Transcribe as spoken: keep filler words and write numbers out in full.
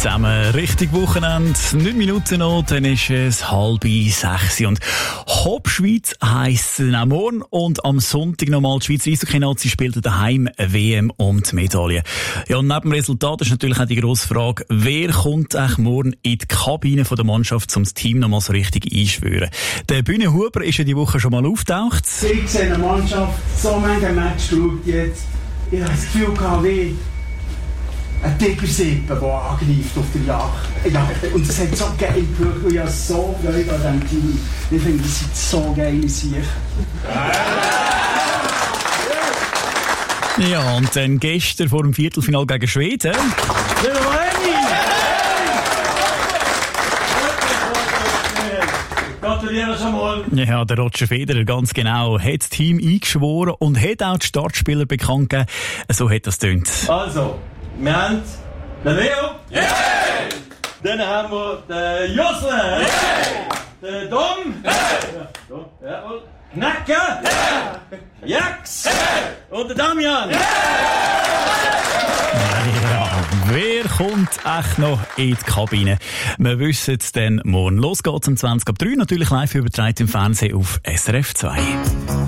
zusammen, richtig Wochenende, neun Minuten noch, dann ist es halb sechs. Und Hopp Schweiz heisst es auch morgen und am Sonntag nochmal die Schweizer Eishockey-Nazi spielt daheim W M um die Medaille. Ja, und neben dem Resultat ist natürlich auch die grosse Frage, wer kommt eigentlich morgen in die Kabine von der Mannschaft, um das Team nochmal so richtig einschwören. Der Bühne Huber ist ja die Woche schon mal auftaucht. Ich sehe eine Mannschaft, so manche Match schaut jetzt, ich habe das Gefühl gehabt, wie ein Tigersippe, der angreift auf der Jagd. Ja, und es hat so geil gewirkt und ich habe so Freude an diesem Team. Ich finde, das sind so geile Sicher. Ja, und dann gestern vor dem Viertelfinale gegen Schweden. Gratuliere schon mal. Ja, der Roger Federer, ganz genau, hat das Team eingeschworen und hat auch die Startspieler bekannt gegeben. So hat das tönt. Also, wir haben den Leo. Yeah! Dann haben wir den Josle. Yeah! Den Dom. Yeah! Ja, und Knacke. Yeah! Jax. Yeah! Und den Damian. Yeah! Ja, wer kommt echt noch in die Kabine? Wir wissen es dann morgen. Los geht's um zwanzig ab drei, natürlich live übertragen im Fernsehen auf S R F zwei.